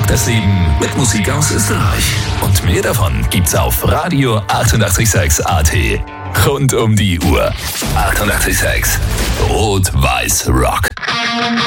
8/7 mit Musik aus Österreich. Und mehr davon gibt's auf Radio 886 AT. Rund um die Uhr. 886 Rot-Weiß Rock.